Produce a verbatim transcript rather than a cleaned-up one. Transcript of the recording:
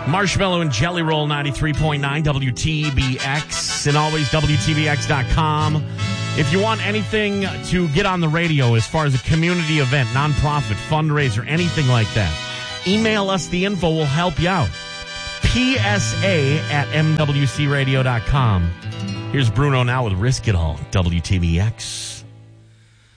Marshmallow and Jelly Roll, ninety-three point nine W T B X, and always W T B X dot com. If you want anything to get on the radio as far as a community event, nonprofit, fundraiser, anything like that, email us the info. We'll help you out. P S A at M W C radio dot com. Here's Bruno now with Risk It All, W T B X.